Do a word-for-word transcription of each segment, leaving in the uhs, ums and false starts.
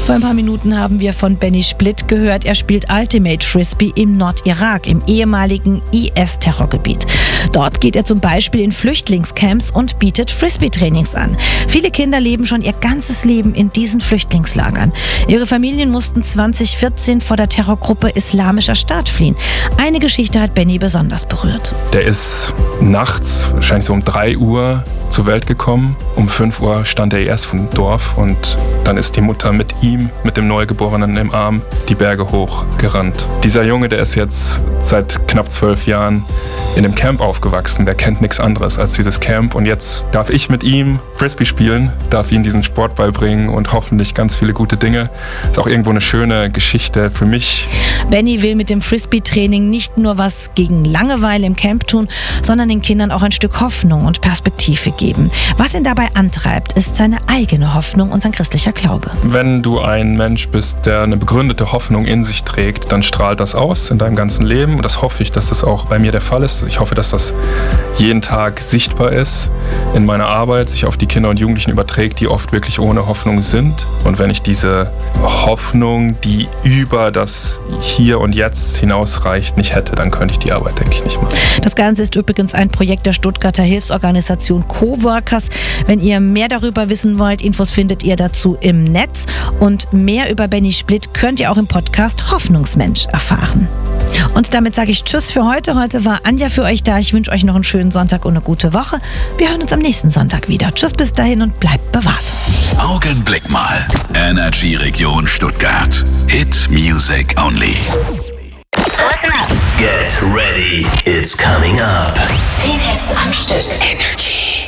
Vor ein paar Minuten haben wir von Benny Splitt gehört. Er spielt Ultimate Frisbee im Nordirak, im ehemaligen I S-Terrorgebiet. Dort geht er zum Beispiel in Flüchtlingscamps und bietet Frisbee-Trainings an. Viele Kinder leben schon ihr ganzes Leben in diesen Flüchtlingslagern. Ihre Familien mussten zwanzig vierzehn vor der Terrorgruppe Islamischer Staat fliehen. Eine Geschichte hat Benny besonders berührt. Der ist nachts, wahrscheinlich so um drei Uhr, zur Welt gekommen. Um fünf Uhr stand er erst vom Dorf und dann ist die Mutter mit ihm, mit dem Neugeborenen im Arm, die Berge hoch gerannt. Dieser Junge, der ist jetzt seit knapp zwölf Jahren in einem Camp aufgewachsen. Der kennt nichts anderes als dieses Camp und jetzt darf ich mit ihm Frisbee spielen, darf ihn diesen Sport beibringen und hoffentlich ganz viele gute Dinge. Ist auch irgendwo eine schöne Geschichte für mich. Benny will mit dem Frisbee-Training nicht nur was gegen Langeweile im Camp tun, sondern den Kindern auch ein Stück Hoffnung und Perspektive geben. Was ihn dabei antreibt, ist seine eigene Hoffnung und sein christlicher Glaube. Wenn du ein Mensch bist, der eine begründete Hoffnung in sich trägt, dann strahlt das aus in deinem ganzen Leben. Und das hoffe ich, dass das auch bei mir der Fall ist. Ich hoffe, dass das jeden Tag sichtbar ist in meiner Arbeit, sich auf die Kinder und Jugendlichen überträgt, die oft wirklich ohne Hoffnung sind. Und wenn ich diese Hoffnung, die über das Hier und Jetzt hinausreicht, nicht hätte, dann könnte ich die Arbeit, denke ich, nicht machen. Das Ganze ist übrigens ein Projekt der Stuttgarter Hilfsorganisation Coworkers. Wenn ihr mehr darüber wissen wollt, Infos findet ihr dazu im Netz. Und mehr über Benny Splitt könnt ihr auch im Podcast Hoffnungsmensch erfahren. Und damit sage ich Tschüss für heute. Heute war Anja für euch da. Ich wünsche euch noch einen schönen Sonntag und eine gute Woche. Wir hören uns am nächsten Sonntag wieder. Tschüss bis dahin und bleibt bewahrt. Augenblick mal. Energy Region Stuttgart. Hit Music Only. Listen up. Get ready. It's coming up. Zehn Hits am Stück. Energy.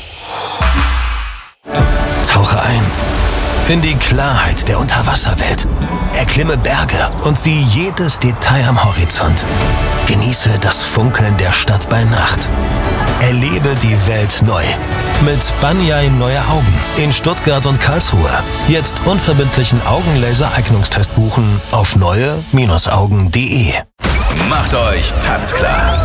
Tauche ein in die Klarheit der Unterwasserwelt. Erklimme Berge und sieh jedes Detail am Horizont. Genieße das Funkeln der Stadt bei Nacht. Erlebe die Welt neu. Mit Banjai Neue Augen in Stuttgart und Karlsruhe. Jetzt unverbindlichen Augenlaser-Eignungstest buchen auf neue Augen punkt de. Macht euch tanzklar.